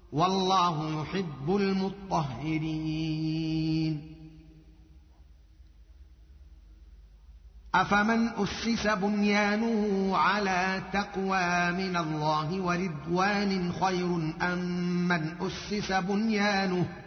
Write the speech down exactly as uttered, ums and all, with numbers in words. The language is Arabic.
والله يحب المطهرين. أفمن أسس بنيانه على تقوى من الله ورضوان خير أم من أسس بنيانه